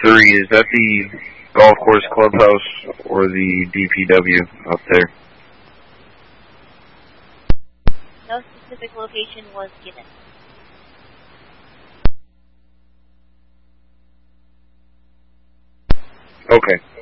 3, is that the golf course clubhouse or the DPW up there? No specific location was given. Okay.